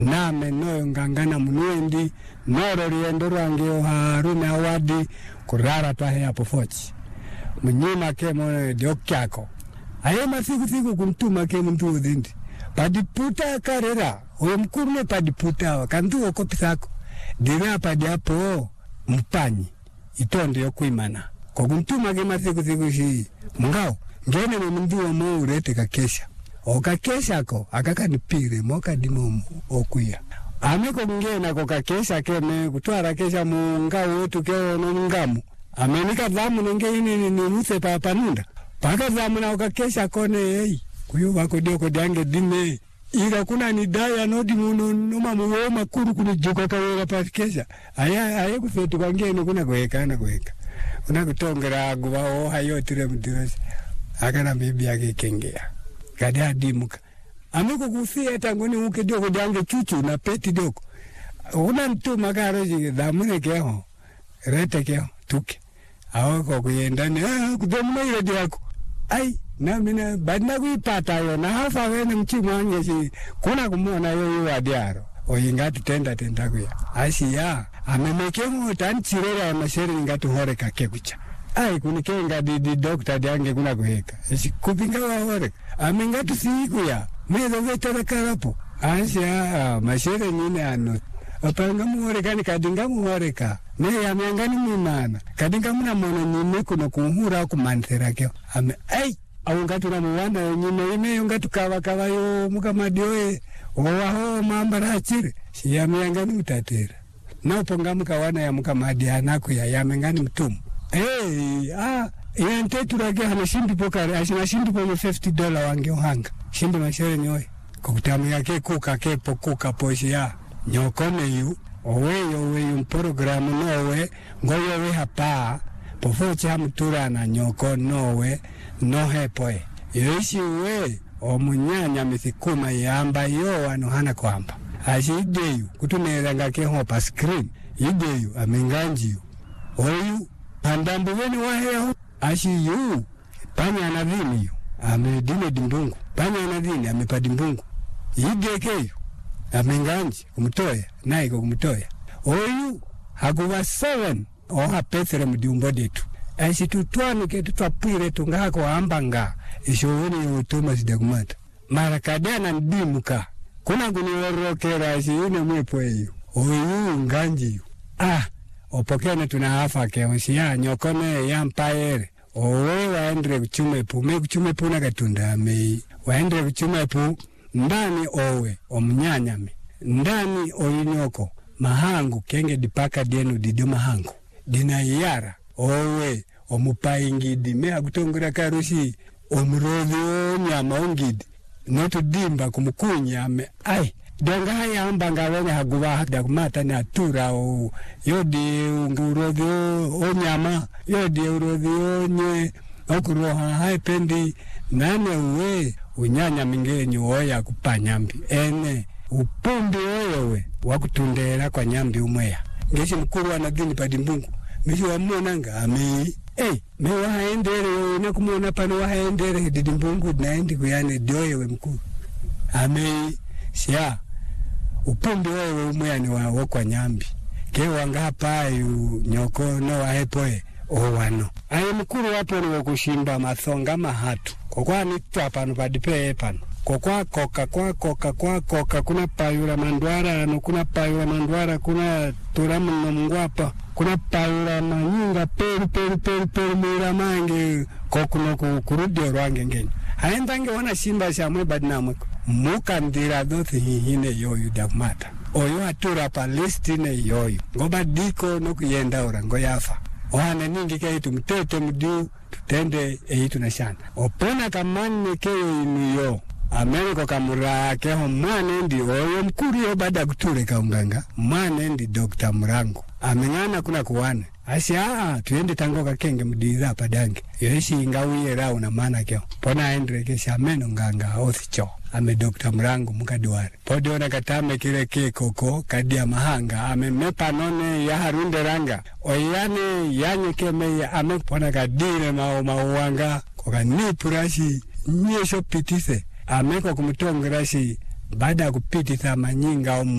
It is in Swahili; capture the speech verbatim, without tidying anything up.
name noyo ngangana mnuendi noro riendo rwange harume awadi kurara twahe hapo fochi mnyima ke mwana diokyako aye masiku siku kumtuma ke mtu udhindi padiputa karera uwe mkurume padiputa wakantu wako pisako dira padi hapo mpanyi itondo yokuimana kwa kumtuma ke masiku siku shi mungao ngene mndu wa mo urete kakesha okakesha ko akakanipire moka dimo okuya ameko ngena ko kakesha keme kutwara kesha munga wetu ke no ngamu amenika dhamu nenge ini ni muse pa panunda paka dhamu na okakesha kone ei kuyo bako dio ko dange dime ira kuna ni daya no dimuno no mamuwe makuru kuni joka kawera pa kesha aya aya kufetu kangene kuna kuwekana kuweka una kutongera guba o hayo tire mdirasi akana bibi yake kengea kada dimuka ameko kufia tangoni uke dio ko dange chuchu na peti doko una mtu magaro ji dhamune keho rete keho tuke awako kuyendani ah kudamuna ile yako ai na mina badna kuipata yo na hafa wene mchimwange si kuna kumuona yo yo adiaro oyinga tutenda tenda kuya asiya amemekemo tanchirera ya mashere ngatu hore kakekucha ai kunikenga di di doctor diange kuna kuheka esi kupinga wa hore amengatu sikuya mwezo vetara karapo asiya mashere nine ano apanga muhore kani kadinga muhore ka ne yamengani mimana kadinga muna mwana nyime kuno kuhura kumanthera kyo ame ai awungatu na mwana nyime ime yungatu kawa kawa yo mukamadio owaho mambara achire si yamengani utatera na uponga mukawana ya mukamadi anako ya yamengani mtumu eh ah yantetu rage hana shimbi pokare ashina shimbi po fifty dollars wange uhanga shimbi mashere nyoy kokutamu yake kuka kepo kuka poshi ya nyokone yu owe owe yu programu nowe ngoyo we hapa pofochi hamutura na nyoko nowe nohe poe yoishi we omunyanya mithikuma yamba yo wano hana kwamba ashi ideyu kutumera ngake hopa screen ideyu amenganji yu oyu pandambu weni waheho ashi yu panya anadhini yu amedine dimbungu panya anadhini amepadimbungu igeke yu amenganji kumtoya naiko kumtoya oyu hakuwa seven oha pethere mdiumbo detu ashi tutwanu ke tutwapire tungako ambanga ishowoni yu Thomas Dagmata marakadana ndimuka kuna kuniorokera ashi yune mwepo yu oyu nganji yu ah opokene tunahafa ke onsiya nyokone ya mpaere owe waendre kuchume pu me kuchume pu na katunda me waendre kuchume pu ndani owe omnyanyame ndani oyinyoko mahangu kenge dipaka dienu didio mahangu dina yara owe omupaingidi me akutongura karushi omrodhi nyama ongidi noto dimba kumukunya me ai donga haya ambanga wene haguwa Dagmata ni atura o yodi urodhi o nyama yodi urodhi o nye okuroha haipendi nane uwe unyanya mingenyi oya kupanyambi ene upumbi oyewe wakutundera kwa nyambi umweya ngeshi mkuru wanadhini padimbungu mishi wamonanga ame hey, me wahaendere na kumona pano wahaendere didimbungu naendi kuyane dioyewe mkuru ame siya upumbi wewe umweani wa kwa nyambi ke wangapa yu nyoko no wahepoe owano aye mkuru wapo ni wakushimba mathonga mahatu kwa kwa nitua panu padipe panu kwa kwa koka kwa koka kwa koka kuna payura mandwara no kuna payura mandwara kuna turamu no mngwapa kuna payura manyinga peru peru peru peru mura mange kokuno kurudi orwange ngeni haendange wana shimba shamwe badinamwe muka ndira dothi hihine yoyu Dagmata oyo atura pa listine yoyu ngoba diko no kuyenda ora ngoyafa wana ningi ke itu mtete mdiu tutende eitu na shana opona kamane keyo iniyo Ameriko kamura keho mwane ndi oyo mkuri yo bada kuture kaunganga mwane ndi Dokta Murango amengana kuna kuwane asi aa tuende tangoka kenge mdiza padange yoishi ingawiye rao na mana keo pona endre kesha meno nganga othi cho ame Dokta Murango mukadiware podi ona katame kile ke koko kadia mahanga ame mepa none ya harunde ranga oyane yanye keme ame pona kadire mao mauwanga koka nipurashi nyesho pitise ameko kumutongerashi baada kupitisa manyinga